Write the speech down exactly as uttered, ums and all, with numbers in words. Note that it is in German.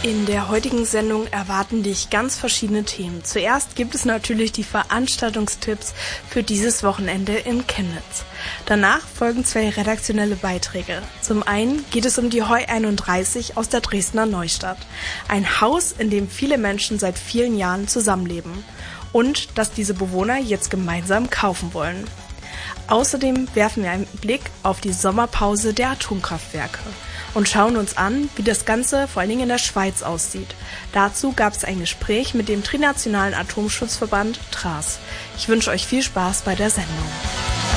In der heutigen Sendung erwarten dich ganz verschiedene Themen. Zuerst gibt es natürlich die Veranstaltungstipps für dieses Wochenende in Chemnitz. Danach folgen zwei redaktionelle Beiträge. Zum einen geht es um die Heu einunddreißig aus der Dresdner Neustadt. Ein Haus, in dem viele Menschen seit vielen Jahren zusammenleben. Und dass diese Bewohner jetzt gemeinsam kaufen wollen. Außerdem werfen wir einen Blick auf die Sommerpause der Atomkraftwerke und schauen uns an, wie das Ganze vor allen Dingen in der Schweiz aussieht. Dazu gab es ein Gespräch mit dem Trinationalen Atomschutzverband T R A S. Ich wünsche euch viel Spaß bei der Sendung.